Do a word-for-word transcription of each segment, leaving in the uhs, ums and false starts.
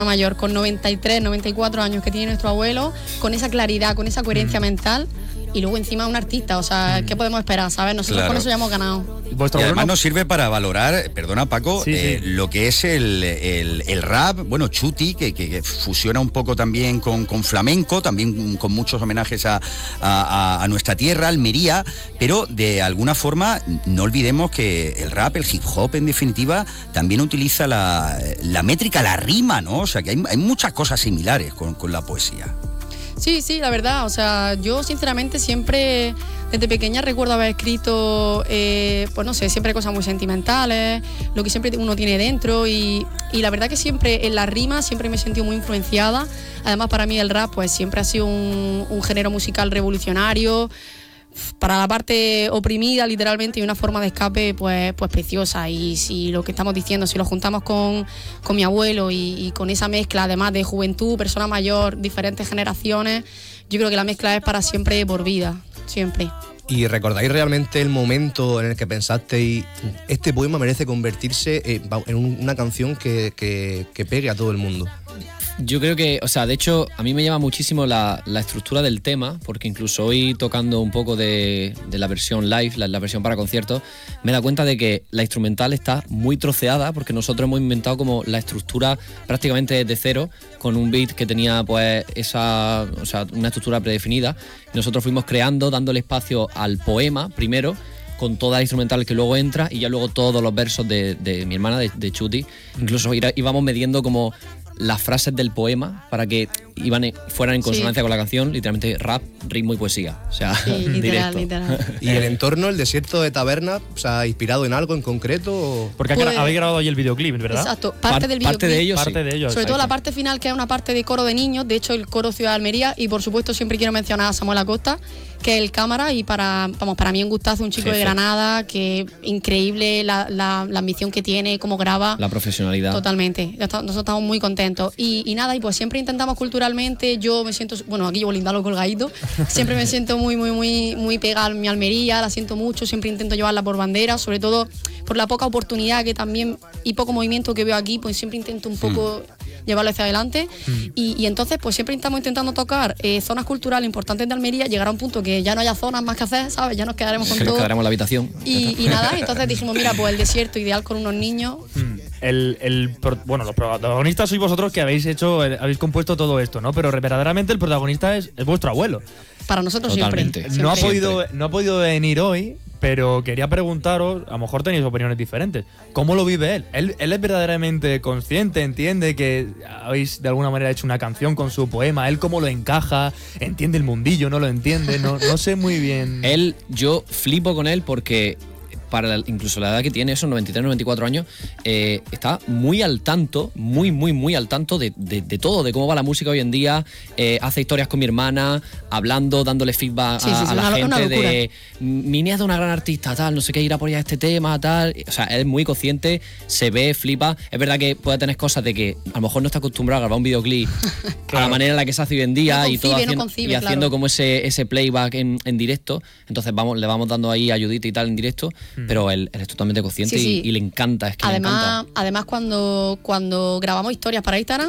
mayor con noventa y tres, noventa y cuatro años que tiene nuestro abuelo, con esa claridad, con esa coherencia mm. mental, y luego encima un artista, o sea, mm. ¿qué podemos esperar? ¿Sabes? Nosotros claro. con eso ya hemos ganado. Y además nos sirve para valorar, perdona Paco, sí, eh, sí. lo que es el, el, el rap, bueno, Chuti, que, que, que fusiona un poco también con, con flamenco, también con muchos homenajes a, a, a nuestra tierra, Almería, pero de alguna forma no olvidemos que el rap, el hip hop en definitiva, también utiliza la, la métrica, la rima, ¿no? O sea, que hay, hay muchas cosas similares con, con la poesía. Sí, sí, la verdad, o sea, yo sinceramente siempre, desde pequeña recuerdo haber escrito, eh, pues no sé, siempre cosas muy sentimentales, lo que siempre uno tiene dentro y, y la verdad que siempre en la rima siempre me he sentido muy influenciada. Además para mí el rap pues siempre ha sido un, un género musical revolucionario, para la parte oprimida literalmente, y una forma de escape pues, pues preciosa. Y si lo que estamos diciendo, si lo juntamos con, con mi abuelo y, y con esa mezcla además de juventud, persona mayor, diferentes generaciones, yo creo que la mezcla es para siempre, por vida, siempre. ¿Y recordáis realmente el momento en el que pensasteis este poema merece convertirse en una canción que, que, que pegue a todo el mundo? Yo creo que, o sea, de hecho, a mí me llama muchísimo la, la estructura del tema, porque incluso hoy tocando un poco de, de la versión live, la, la versión para conciertos, me da cuenta de que la instrumental está muy troceada, porque nosotros hemos inventado como la estructura prácticamente de cero, con un beat que tenía pues esa, o sea, una estructura predefinida. Nosotros fuimos creando, dándole espacio al poema primero, con toda la instrumental que luego entra, y ya luego todos los versos de, de mi hermana, de, de Chuti. Incluso íbamos midiendo como las frases del poema para que iban en, fueran en consonancia sí. con la canción, literalmente rap, ritmo y poesía. O sea, sí, literal, literal. ¿Y el entorno, el desierto de Taberna, o sea, inspirado en algo en concreto? O... Porque pues, habéis grabado ahí el videoclip, ¿verdad? Exacto, parte Par- del videoclip. Parte de ellos, parte sí. de ellos. Sobre ahí todo está. la parte final, que es una parte de coro de niños, de hecho el coro Ciudad de Almería, y por supuesto siempre quiero mencionar a Samuel Acosta, que es el cámara, y para, vamos, para mí un gustazo, un chico sí, de sí. Granada, que increíble la, la, la ambición que tiene, cómo graba. La profesionalidad. Totalmente, nosotros estamos muy contentos. Y, y nada, y pues siempre intentamos culturalmente, yo me siento, bueno, aquí llevo lindalo colgadito, siempre me siento muy, muy, muy, muy pegada a mi Almería, la siento mucho, siempre intento llevarla por bandera, sobre todo por la poca oportunidad que también, y poco movimiento que veo aquí, pues siempre intento un poco mm. llevarlo hacia adelante. Mm. Y, y entonces, pues siempre estamos intentando tocar eh, zonas culturales importantes de Almería, llegar a un punto que ya no haya zonas más que hacer, ¿sabes? Ya nos quedaremos con que todo. Nos quedaremos en la habitación. Y, y nada, entonces dijimos, mira, pues el desierto ideal con unos niños. Mm. El, el, bueno, los protagonistas sois vosotros, que habéis hecho, habéis compuesto todo esto, ¿no? Pero verdaderamente el protagonista es, es vuestro abuelo. Para nosotros Totalmente. siempre. No ha siempre. podido, no ha podido venir hoy, pero quería preguntaros, a lo mejor tenéis opiniones diferentes, ¿cómo lo vive él? ¿Él, él es verdaderamente consciente, entiende que habéis de alguna manera hecho una canción con su poema? ¿Él cómo lo encaja? ¿Entiende el mundillo? ¿No lo entiende? No, no sé muy bien. Él, yo flipo con él porque para la, incluso la edad que tiene, esos noventa y tres, noventa y cuatro años, eh, está muy al tanto, muy, muy, muy al tanto de, de, de todo, de cómo va la música hoy en día. Eh, hace historias con mi hermana, hablando, dándole feedback sí, a, sí, sí, a la una, gente una de mi nieta es una gran artista, tal, no sé qué, ir a por ella este tema, tal. O sea, es muy consciente, se ve, flipa. Es verdad que puede tener cosas de que a lo mejor no está acostumbrado a grabar un videoclip claro. a la manera en la que se hace hoy en día, no concibe, y todo haciendo, no concibe, y haciendo claro. como ese, ese playback en, en directo. Entonces vamos, le vamos dando ahí ayudita y tal en directo, mm. pero él, él es totalmente consciente sí, sí. Y, y le encanta, es que además, le encanta. Además, cuando, cuando grabamos historias para Instagram,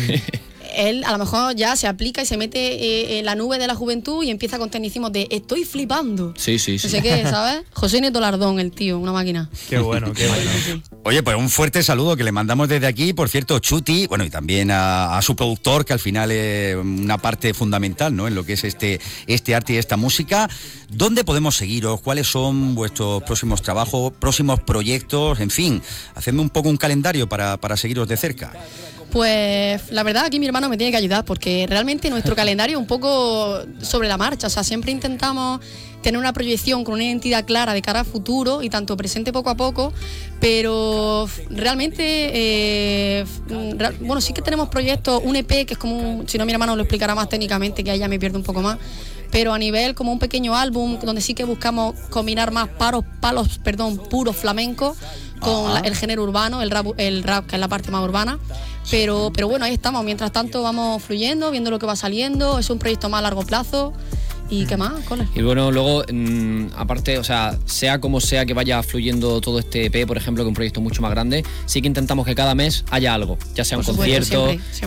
él a lo mejor ya se aplica y se mete eh, en la nube de la juventud y empieza con tecnicismos de estoy flipando. Sí, sí, sí. No sé qué, ¿sabes? José Nieto Lardón, el tío, una máquina. Qué bueno, qué bueno. Oye, pues un fuerte saludo que le mandamos desde aquí, por cierto, Chuti, bueno, y también a, a su productor, que al final es una parte fundamental, ¿no?, en lo que es este, este arte y esta música. ¿Dónde podemos seguiros? ¿Cuáles son vuestros próximos trabajos, próximos proyectos? En fin, hacedme un poco un calendario para, para seguiros de cerca. Pues la verdad aquí mi hermano me tiene que ayudar, porque realmente nuestro calendario es un poco sobre la marcha, o sea, siempre intentamos tener una proyección con una identidad clara de cara a futuro y tanto presente poco a poco, pero realmente, eh, bueno, sí que tenemos proyectos, un E P que es como, un, si no mi hermano lo explicará más técnicamente, que ahí ya me pierdo un poco más, pero a nivel como un pequeño álbum donde sí que buscamos combinar más paros, palos, perdón, puros flamencos con la, el género urbano, el rap, el rap que es la parte más urbana, pero, pero bueno, ahí estamos, mientras tanto vamos fluyendo, viendo lo que va saliendo, es un proyecto más a largo plazo. ¿Y qué más, Cole? Y bueno, luego, mmm, aparte, o sea, sea como sea que vaya fluyendo todo este E P, por ejemplo, que es un proyecto mucho más grande, sí que intentamos que cada mes haya algo, ya sea un por supuesto, concierto, siempre, siempre.